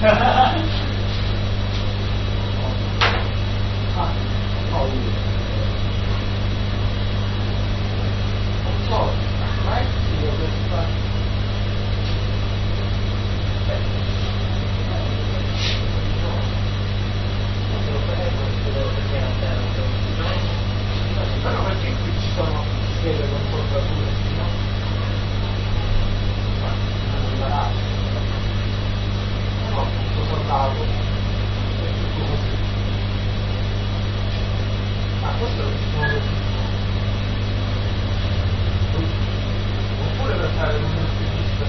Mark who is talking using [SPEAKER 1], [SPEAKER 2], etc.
[SPEAKER 1] Però perché qui ci sono delle comportature, no? No, tutto soldato, è tutto così. Ma questo è